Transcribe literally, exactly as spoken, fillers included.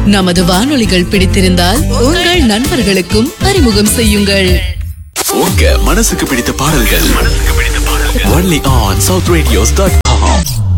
நமது வானொலிகள் பிடித்திருந்தால் உங்கள் நண்பர்களுக்கும் அறிமுகம் செய்யுங்கள். உங்க மனசுக்கு பிடித்த பாடல்கள் only on south radios dot com.